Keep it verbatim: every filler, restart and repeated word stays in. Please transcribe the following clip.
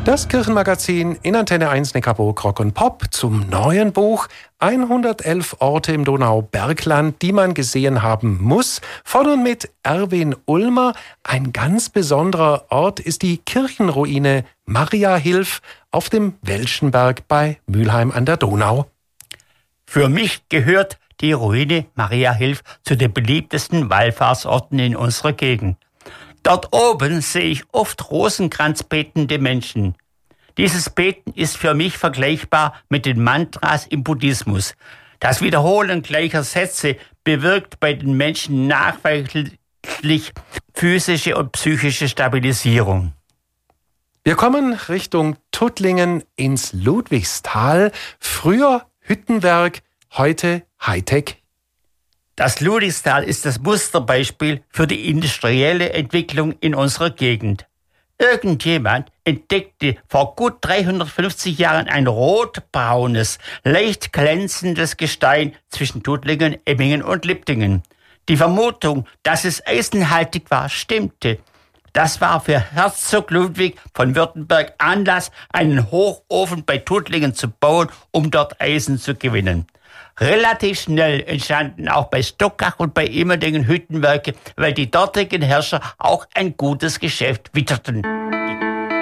Das Kirchenmagazin in Antenne eins Neckarburg Rock und Pop zum neuen Buch hundertelf Orte im Donaubergland, die man gesehen haben muss. Von und mit Erwin Ulmer. Ein ganz besonderer Ort ist die Kirchenruine Mariahilf auf dem Welschenberg bei Mülheim an der Donau. Für mich gehört die Ruine Mariahilf zu den beliebtesten Wallfahrtsorten in unserer Gegend. Dort oben sehe ich oft rosenkranzbetende Menschen. Dieses Beten ist für mich vergleichbar mit den Mantras im Buddhismus. Das Wiederholen gleicher Sätze bewirkt bei den Menschen nachweislich physische und psychische Stabilisierung. Wir kommen Richtung Tuttlingen ins Ludwigstal. Früher Hüttenwerk, heute Hightech. Das Ludwigstal ist das Musterbeispiel für die industrielle Entwicklung in unserer Gegend. Irgendjemand entdeckte vor gut dreihundertfünfzig Jahren ein rotbraunes, leicht glänzendes Gestein zwischen Tuttlingen, Emmingen und Liptingen. Die Vermutung, dass es eisenhaltig war, stimmte. Das war für Herzog Ludwig von Württemberg Anlass, einen Hochofen bei Tuttlingen zu bauen, um dort Eisen zu gewinnen. Relativ schnell entstanden auch bei Stockach und bei Immendingen Hüttenwerke, weil die dortigen Herrscher auch ein gutes Geschäft witterten.